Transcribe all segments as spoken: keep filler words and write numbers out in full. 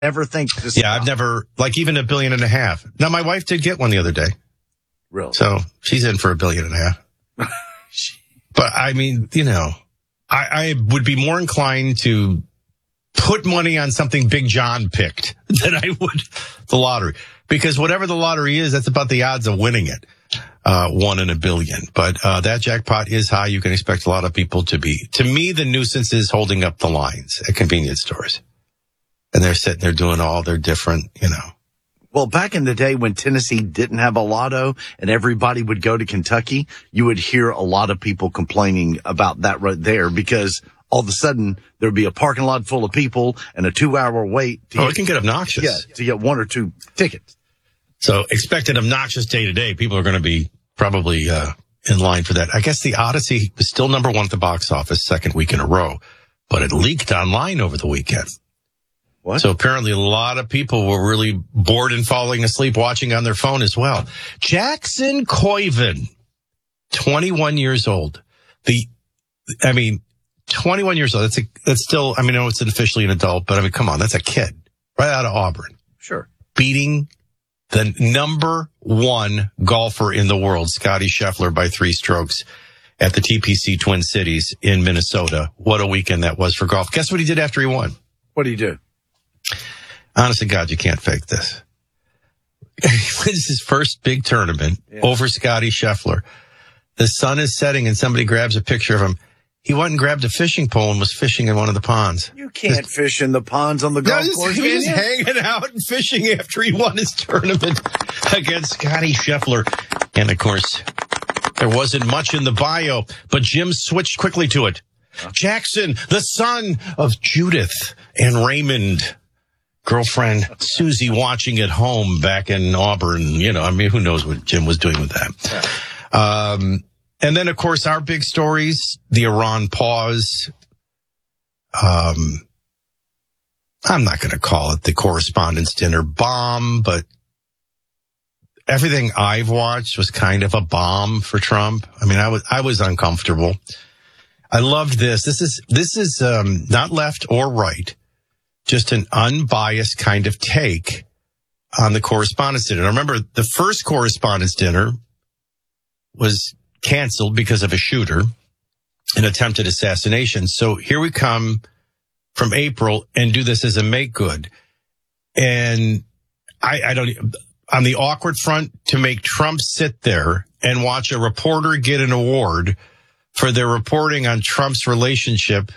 Never think to Yeah, I've never, like even a billion and a half. Now, my wife did get one the other day. Really? So she's in for a billion and a half. But I mean, you know, I, I would be more inclined to put money on something Big John picked than I would the lottery. Because whatever the lottery is, that's about the odds of winning it. Uh, one in a billion. But uh, that jackpot is high. You can expect a lot of people to be. To me, the nuisance is holding up the lines at convenience stores. And they're sitting there doing all their different, you know. Well, back in the day when Tennessee didn't have a lotto and everybody would go to Kentucky, you would hear a lot of people complaining about that right there because all of a sudden there'd be a parking lot full of people and a two-hour wait. To oh, get, it can get obnoxious. Yeah, to get one or two tickets. So expect an obnoxious day to day. People are going to be probably uh, in line for that. I guess the Odyssey was still number one at the box office second week in a row, but it leaked online over the weekend. What? So apparently a lot of people were really bored and falling asleep watching on their phone as well. Jackson Coyven, twenty-one years old. The, I mean, twenty-one years old. That's a, that's still, I mean, I know it's officially an adult, but I mean, come on, that's a kid right out of Auburn. Sure. Beating the number one golfer in the world, Scotty Scheffler, by three strokes at the T P C Twin Cities in Minnesota. What a weekend that was for golf. Guess what he did after he won? What did he do? Honest to God, you can't fake this. This is his first big tournament yeah. over Scotty Scheffler. The sun is setting and somebody grabs a picture of him. He went and grabbed a fishing pole and was fishing in one of the ponds. You can't just, fish in the ponds on the golf no, course. He was just hanging out and fishing after he won his tournament against Scotty Scheffler. And, of course, there wasn't much in the bio, but Jim switched quickly to it. Huh? Jackson, the son of Judith and Raymond. Girlfriend Susie watching at home back in Auburn. You know, I mean, who knows what Jim was doing with that. Yeah. Um, and then, of course, our big stories, the Iran pause. Um, I'm not going to call it the Correspondents' Dinner bomb, but everything I've watched was kind of a bomb for Trump. I mean, I was, I was uncomfortable. I loved this. This is, this is, um, not left or right. Just an unbiased kind of take on the Correspondents' Dinner. Now, remember, the first Correspondents' Dinner was canceled because of a shooter, an attempted assassination. So here we come from April and do this as a make good. And I, I don't, on the awkward front, to make Trump sit there and watch a reporter get an award for their reporting on Trump's relationship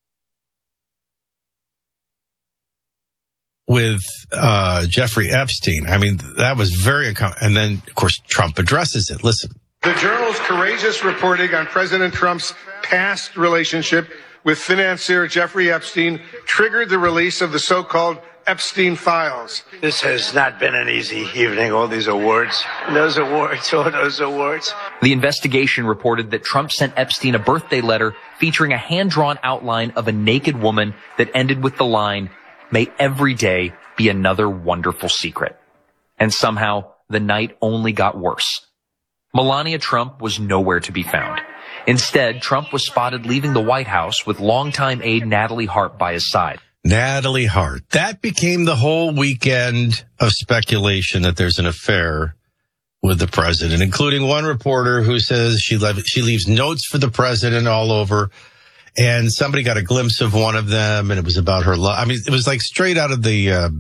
with uh Jeffrey Epstein. I mean, that was very uncomfortable. And then, of course, Trump addresses it. Listen. The Journal's courageous reporting on President Trump's past relationship with financier Jeffrey Epstein triggered the release of the so-called Epstein files. This has not been an easy evening, all these awards. Those awards, all those awards. The investigation reported that Trump sent Epstein a birthday letter featuring a hand-drawn outline of a naked woman that ended with the line, "May every day be another wonderful secret." And somehow, the night only got worse. Melania Trump was nowhere to be found. Instead, Trump was spotted leaving the White House with longtime aide Natalie Hart by his side. Natalie Hart. That became the whole weekend of speculation that there's an affair with the president, including one reporter who says she, le- she leaves notes for the president all over. And somebody got a glimpse of one of them, and it was about her love. I mean, it was like straight out of the, uh,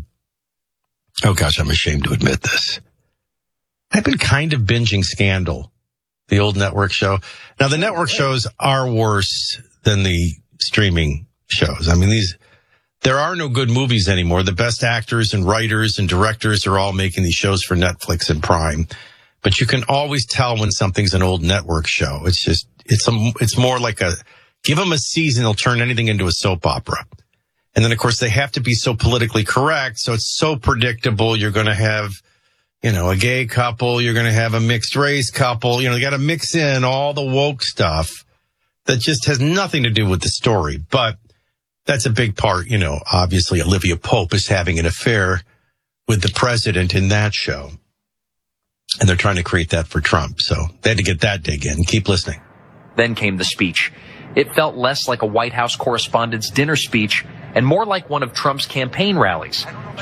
oh gosh, I'm ashamed to admit this. I've been kind of binging Scandal, the old network show. Now, the network shows are worse than the streaming shows. I mean, these, there are no good movies anymore. The best actors and writers and directors are all making these shows for Netflix and Prime. But you can always tell when something's an old network show. It's just, it's a, it's more like a, give them a season, they'll turn anything into a soap opera. And then, of course, they have to be so politically correct, so it's so predictable. You're going to have, you know, a gay couple. You're going to have a mixed race couple. You know, you got to mix in all the woke stuff that just has nothing to do with the story. But that's a big part. You know, obviously, Olivia Pope is having an affair with the president in that show. And they're trying to create that for Trump. So they had to get that dig in. Keep listening. Then came the speech. It felt less like a White House Correspondents' Dinner speech and more like one of Trump's campaign rallies.